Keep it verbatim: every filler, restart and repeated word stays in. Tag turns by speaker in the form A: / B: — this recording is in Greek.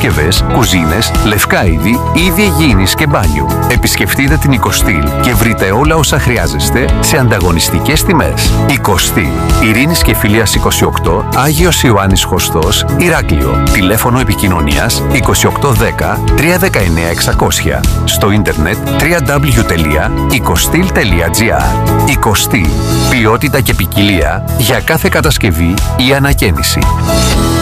A: συσκευές, κουζίνες, λευκά είδη, είδη υγιεινής και μπάνιου. Επισκεφτείτε την Οικοστήλ και βρείτε όλα όσα χρειάζεστε σε ανταγωνιστικές τιμές. Οικοστήλ, Ειρήνης και Φιλίας είκοσι οκτώ, Άγιος Ιωάννης Χωστός, Ηράκλειο. Τηλέφωνο επικοινωνίας είκοσι οκτώ δέκα τριακόσια δεκαεννέα εξακόσια. Στο ίντερνετ double-u double-u double-u τελεία οικοστήλ τελεία τζι άρ. Οικοστήλ. Ποιότητα και ποικιλία για κάθε κατασκευή ή ανακαίνιση.